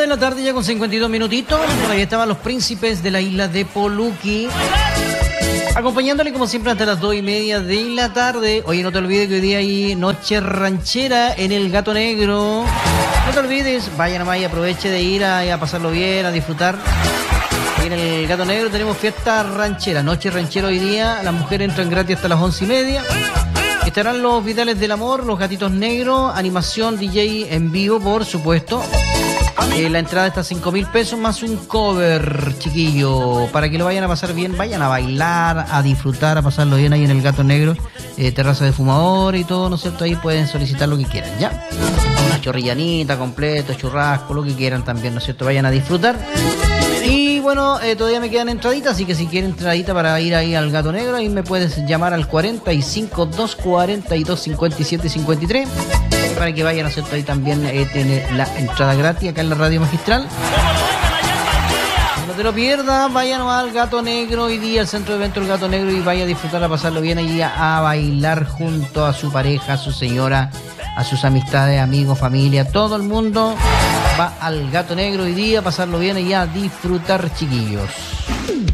de la tarde ya con 52 minutitos. Por ahí estaban los príncipes de la isla de Poluqui, acompañándole como siempre hasta las 2:30 de la tarde. Oye, no te olvides que hoy día hay noche ranchera en el Gato Negro. No te olvides, vaya nomás y aproveche de ir a pasarlo bien, a disfrutar. Ahí en el Gato Negro tenemos fiesta ranchera, noche ranchera hoy día. Las mujeres entran gratis hasta las 11:30. Estarán los Vidales del Amor, los Gatitos Negros, animación, DJ en vivo, por supuesto. La entrada está a 5.000 pesos más un cover, chiquillo, para que lo vayan a pasar bien, vayan a bailar, a disfrutar, a pasarlo bien ahí en el Gato Negro, terraza de fumador y todo, ¿no es cierto? Ahí pueden solicitar lo que quieran, ¿ya? Una chorrillanita, completo, churrasco, lo que quieran también, ¿no es cierto? Vayan a disfrutar. Y bueno, todavía me quedan entraditas, así que si quieren entradita para ir ahí al Gato Negro, ahí me puedes llamar al 45 242 57 53 para que vayan a hacer ahí también tiene la entrada gratis acá en la Radio Magistral. No te lo pierdas, vayan al Gato Negro hoy día, al centro de eventos del Gato Negro, y vaya a disfrutar, a pasarlo bien allí, a bailar junto a su pareja, a su señora, a sus amistades, amigos, familia, todo el mundo va al Gato Negro hoy día a pasarlo bien y a disfrutar, chiquillos.